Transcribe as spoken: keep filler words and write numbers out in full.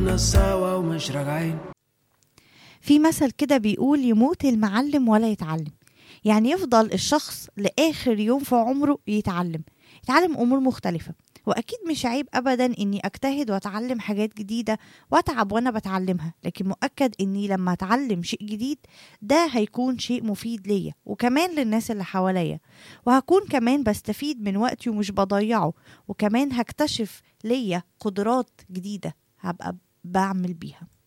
سوا ومش راجعين. في مثل كده بيقول يموت المعلم ولا يتعلم. يعني يفضل الشخص لآخر يوم في عمره يتعلم يتعلم أمور مختلفة. وأكيد مش عيب أبدا إني أجتهد وأتعلم حاجات جديدة وأتعب وأنا بتعلمها، لكن مؤكد إني لما أتعلم شيء جديد ده هيكون شيء مفيد ليا وكمان للناس اللي حواليا، وهكون كمان بستفيد من وقتي ومش بضيعه، وكمان هكتشف ليا قدرات جديدة هبقى بعمل بيها.